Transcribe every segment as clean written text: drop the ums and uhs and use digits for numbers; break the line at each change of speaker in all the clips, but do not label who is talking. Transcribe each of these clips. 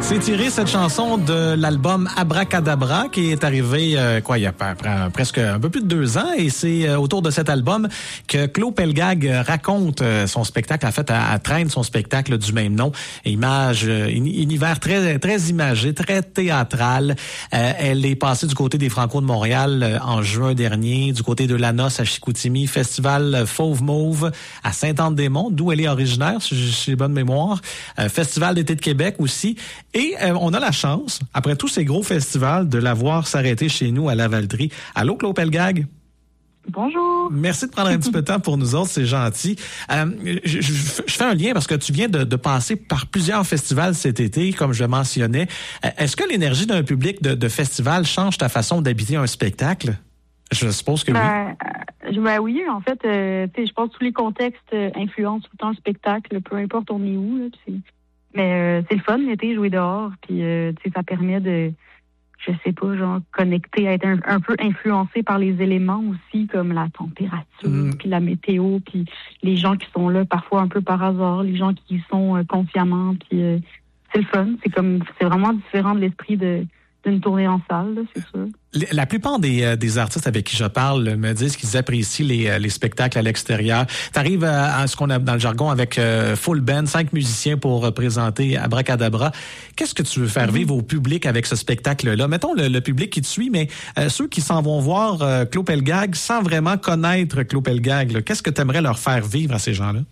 C'est tiré, cette chanson, de l'album Abracadabra qui est arrivé, il y a presque un peu plus de 2 ans. Et c'est autour de cet album que Claude Pelgag raconte son spectacle. En fait, elle traîne son spectacle du même nom. Univers très, très imagé, très théâtral. Elle est passée du côté des Franco de Montréal en juin dernier, du côté de La Noce à Chicoutimi, Festival Fauve Mauve à Sainte-Anne-des-Monts, d'où elle est originaire, si j'ai bonne mémoire. Festival d'été de Québec aussi. Et on a la chance, après tous ces gros festivals, de la voir s'arrêter chez nous à Lavaltrie. Allô, Claude Pelgag?
Bonjour.
Merci de prendre un petit peu de temps pour nous autres, c'est gentil. Je fais un lien parce que tu viens de passer par plusieurs festivals cet été, comme je le mentionnais. Est-ce que l'énergie d'un public de festival change ta façon d'habiter un spectacle? Je suppose que oui.
Oui, en fait, je pense que tous les contextes influencent tout le temps le spectacle, peu importe on est où. Là, mais c'est le fun l'été, jouer dehors, puis ça permet de, je sais pas, genre connecter, à être un peu influencé par les éléments aussi, comme la température, puis la météo, puis les gens qui sont là parfois un peu par hasard, les gens qui y sont consciemment, puis c'est le fun. C'est vraiment différent de l'esprit d'une tournée en salle, là, c'est sûr.
La plupart des artistes avec qui je parle me disent qu'ils apprécient les spectacles à l'extérieur. T'arrives à ce qu'on a dans le jargon avec full band, 5 musiciens pour représenter Abracadabra. Qu'est-ce que tu veux faire vivre au public avec ce spectacle-là? Mettons le public qui te suit, mais ceux qui s'en vont voir Claude Pelgag sans vraiment connaître Claude Pelgag, là, qu'est-ce que tu aimerais leur faire vivre à ces gens-là?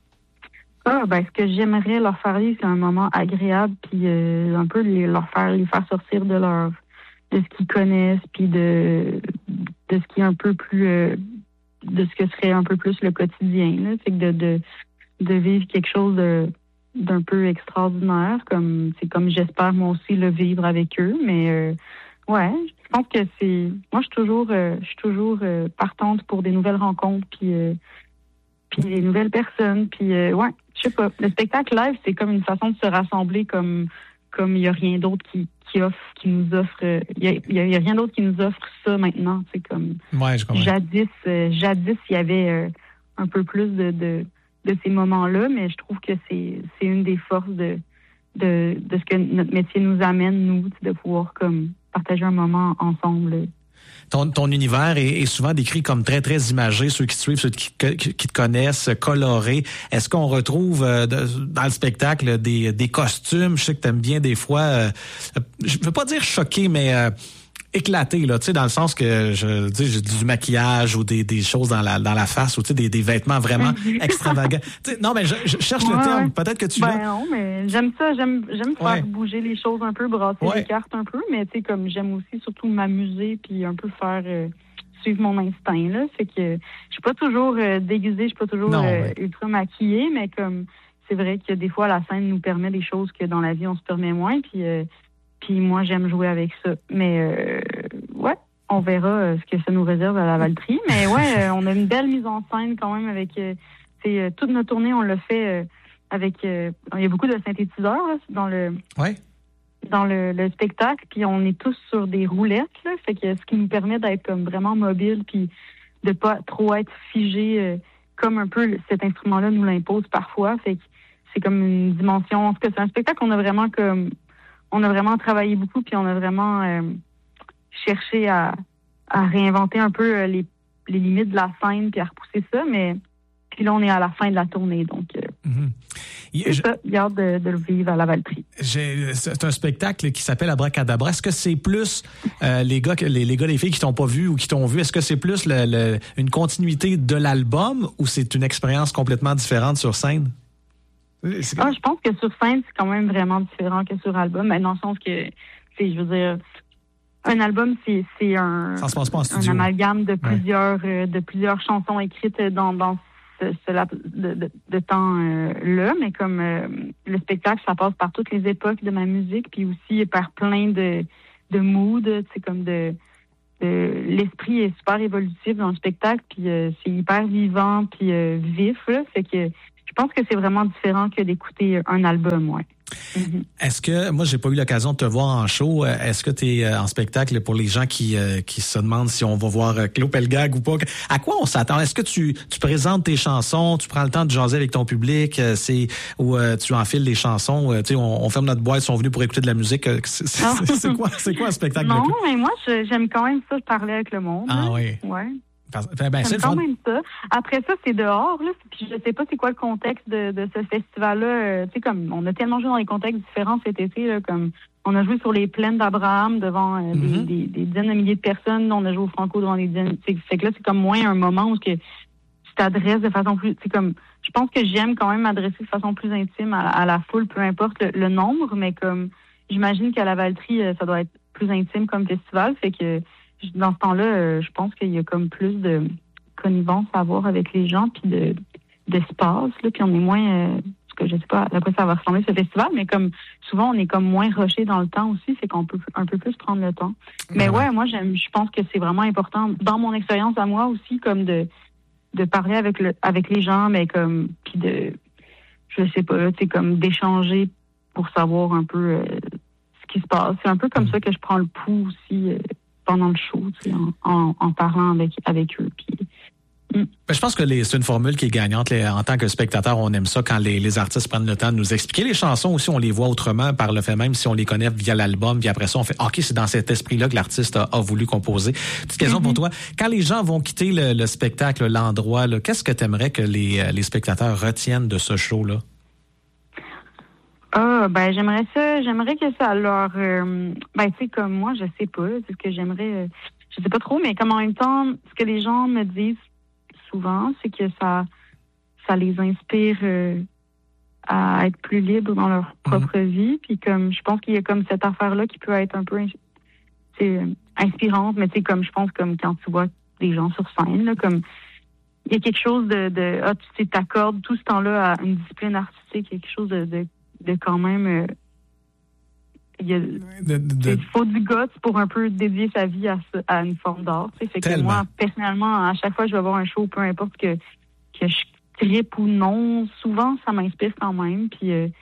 Ce que j'aimerais leur faire vivre, c'est un moment agréable, puis un peu les faire sortir de ce qu'ils connaissent, puis de ce qui est un peu plus de ce que serait un peu plus le quotidien, là. C'est que de vivre quelque chose d'un peu extraordinaire, comme j'espère moi aussi le vivre avec eux. Mais je pense que moi je suis toujours partante pour des nouvelles rencontres, puis des nouvelles personnes, puis je sais pas. Le spectacle live, c'est comme une façon de se rassembler, comme il y a rien d'autre qui nous offre. Il y a rien d'autre qui nous offre ça maintenant. C'est comme jadis, il y avait un peu plus de ces moments-là, mais je trouve que c'est une des forces de ce que notre métier nous amène, nous, de pouvoir comme partager un moment ensemble.
Ton univers est souvent décrit comme très, très imagé, ceux qui te suivent, ceux qui te connaissent, coloré. Est-ce qu'on retrouve dans le spectacle des costumes? Je sais que tu aimes bien des fois, je veux pas dire choquer, mais éclaté, là, tu sais, dans le sens que j'ai du maquillage ou des choses dans la face, ou tu sais, des vêtements vraiment extravagants. Non, mais je cherche le terme. Peut-être que tu l'as.
Non, mais j'aime ça. J'aime faire bouger les choses un peu, brasser les cartes un peu, mais tu sais, comme j'aime aussi surtout m'amuser puis un peu faire suivre mon instinct, là. Fait que je suis pas toujours déguisée, je suis pas toujours ultra maquillée, mais comme c'est vrai que des fois la scène nous permet des choses que dans la vie on se permet moins, puis moi, j'aime jouer avec ça. Mais on verra ce que ça nous réserve à Lavaltrie. Mais on a une belle mise en scène quand même avec... toute notre tournée, on l'a fait avec... il y a beaucoup de synthétiseurs là, dans le spectacle. Puis on est tous sur des roulettes. Là, fait que ce qui nous permet d'être comme vraiment mobile puis de pas trop être figé comme un peu cet instrument-là nous l'impose parfois. Fait que c'est comme une dimension... En tout cas, c'est un spectacle qu'on a vraiment comme... On a vraiment travaillé beaucoup, puis on a vraiment cherché à réinventer un peu les limites de la scène, puis à repousser ça. Mais puis là, on est à la fin de la tournée, donc j'ai hâte de le vivre à Lavaltrie.
C'est un spectacle qui s'appelle Abracadabra. Est-ce que c'est plus les filles qui t'ont pas vu ou qui t'ont vu, est-ce que c'est plus une continuité de l'album ou c'est une expérience complètement différente sur scène?
Je pense que sur scène, c'est quand même vraiment différent que sur album, mais dans le sens que, je veux dire, un album, c'est un amalgame de plusieurs chansons écrites dans ce laps de temps-là, mais comme le spectacle, ça passe par toutes les époques de ma musique, puis aussi par plein de moods, c'est comme l'esprit est super évolutif dans le spectacle, puis c'est hyper vivant, puis vif, là, fait que je pense que c'est vraiment différent que d'écouter un album, ouais. Mm-hmm.
Est-ce que, moi, j'ai pas eu l'occasion de te voir en show. Est-ce que tu es en spectacle pour les gens qui se demandent si on va voir Claude Pelgag ou pas? À quoi on s'attend? Est-ce que tu présentes tes chansons, tu prends le temps de jaser avec ton public, ou tu enfiles des chansons, tu sais, on ferme notre boîte, ils sont venus pour écouter de la musique. C'est quoi un spectacle?
Non, mais moi, j'aime quand même ça, parler avec le monde.
Ah oui?
Ouais.
C'est
quand même ça. Après ça, c'est dehors, là. Puis je sais pas c'est quoi le contexte de ce festival-là. Tu sais, comme on a tellement joué dans des contextes différents cet été, là, comme on a joué sur les plaines d'Abraham devant des dizaines de milliers de personnes. On a joué au Franco devant des dizaines. Fait que là, c'est comme moins un moment où tu t'adresses de façon plus. C'est comme. Je pense que j'aime quand même m'adresser de façon plus intime à la foule, peu importe le nombre, mais comme j'imagine qu'à la Valtrie, ça doit être plus intime comme festival. Fait que dans ce temps-là, je pense qu'il y a comme plus de connivence à avoir avec les gens, puis d'espace, là, puis on est moins, parce que je sais pas à quoi ça va ressembler ce festival, mais comme souvent on est comme moins rushé dans le temps aussi, c'est qu'on peut un peu plus prendre le temps. Mais ouais, moi je pense que c'est vraiment important dans mon expérience à moi aussi, comme de parler avec les gens, mais comme puis je sais pas, tu sais, comme d'échanger pour savoir un peu ce qui se passe. C'est un peu comme ça que je prends le pouls aussi. Pendant le show, tu sais, en parlant avec eux. Puis,
je pense que c'est une formule qui est gagnante. En tant que spectateur, on aime ça quand les artistes prennent le temps de nous expliquer. Les chansons aussi, on les voit autrement par le fait même si on les connaît via l'album. Puis après ça, on fait OK, c'est dans cet esprit-là que l'artiste a voulu composer. Petite question pour toi. Quand les gens vont quitter le spectacle, l'endroit, là, qu'est-ce que tu aimerais que les spectateurs retiennent de ce show-là?
J'aimerais que ça leur tu sais, comme moi, je sais pas, c'est ce que j'aimerais, je sais pas trop, mais comme en même temps, ce que les gens me disent souvent, c'est que ça les inspire à être plus libres dans leur propre vie, puis comme je pense qu'il y a comme cette affaire-là qui peut être un peu inspirante, mais tu sais, comme je pense comme quand tu vois des gens sur scène, là, comme il y a quelque chose tu t'accordes tout ce temps-là à une discipline artistique, quelque chose de quand même il faut du guts pour un peu dédier sa vie à une forme d'art. Fait que moi, personnellement, à chaque fois que je vais voir un show, peu importe que je trippe ou non, souvent ça m'inspire quand même. Puis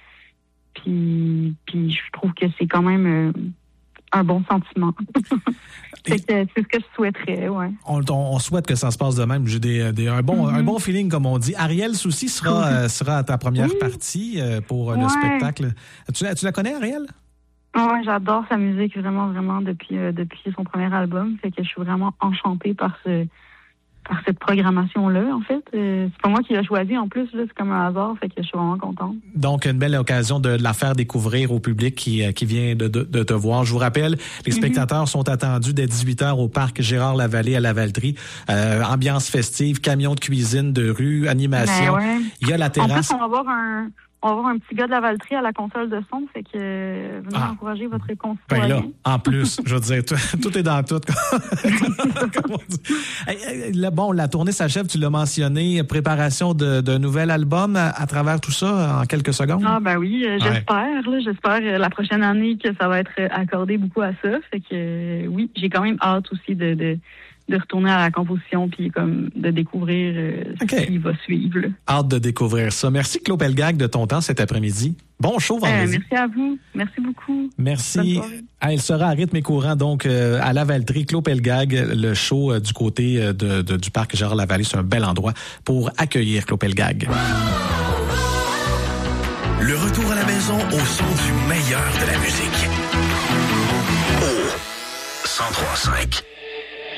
je trouve que c'est quand même un bon sentiment. C'est ce que je souhaiterais, ouais.
On souhaite que ça se passe de même. J'ai un bon feeling, comme on dit. Ariel Soucy sera à ta première partie pour le spectacle. Tu la connais, Ariel?
Oui, j'adore sa musique vraiment, vraiment depuis son premier album. Fait que je suis vraiment enchantée par cette programmation-là, en fait. C'est pas moi qui l'ai choisi, en plus, là, c'est comme un hasard, fait que je suis vraiment contente.
Donc, une belle occasion de la faire découvrir au public qui vient de te voir. Je vous rappelle, les spectateurs sont attendus dès 18h au parc Gérard-Lavallée à la Valtrie. Ambiance festive, camion de cuisine, de rue, animation. Il y a la terrasse.
En plus, on va avoir un petit gars de la Valtrie à la console de son, fait que venez encourager votre concitoyen.
Là, en plus, je veux dire, tout est dans tout. Comme on dit. Bon, la tournée s'achève, tu l'as mentionné, préparation d'un nouvel album à travers tout ça en quelques secondes?
Ah ben oui, j'espère la prochaine année que ça va être accordé beaucoup à ça. Fait que oui, j'ai quand même hâte aussi de retourner à la composition puis comme de découvrir ce qui va suivre.
Hâte de découvrir ça. Merci Claude Pelgag de ton temps cet après-midi. Bon show vendredi.
Merci à vous. Merci beaucoup.
Merci. Elle sera à rythme et courant donc à la Valtrie. Claude Pelgag, le show du côté du parc Gérard-Lavallée, c'est un bel endroit pour accueillir Claude Pelgag.
Le retour à la maison au son du meilleur de la musique. Au 103.5.